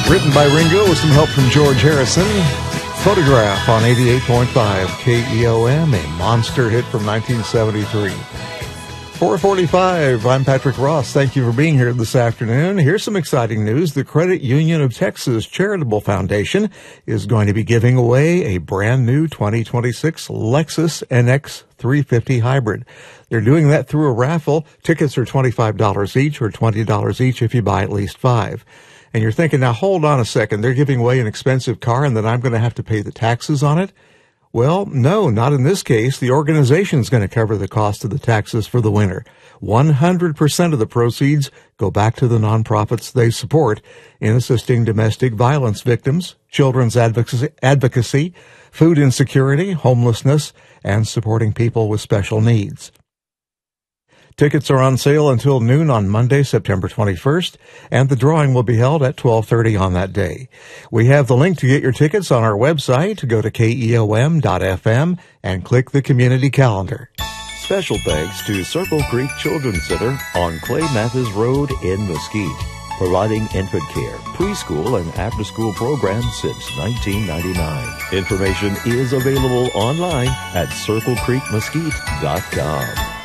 Written by Ringo with some help from George Harrison. Photograph on 88.5 KEOM, a monster hit from 1973. 4:45, I'm Patrick Ross. Thank you for being here this afternoon. Here's some exciting news. The Credit Union of Texas Charitable Foundation is going to be giving away a brand new 2026 Lexus NX 350 Hybrid. They're doing that through a raffle. Tickets are $25 each or $20 each if you buy at least 5. And you're thinking, now hold on a second, they're giving away an expensive car and then I'm going to have to pay the taxes on it? Well, no, not in this case. The organization is going to cover the cost of the taxes for the winner. 100% of the proceeds go back to the nonprofits they support in assisting domestic violence victims, children's advocacy, food insecurity, homelessness, and supporting people with special needs. Tickets are on sale until noon on Monday, September 21st, and the drawing will be held at 12:30 on that day. We have the link to get your tickets on our website. Go to KEOM.FM and click the community calendar. Special thanks to Circle Creek Children's Center on Clay Mathis Road in Mesquite, providing infant care, preschool, and after-school programs since 1999. Information is available online at circlecreekmesquite.com.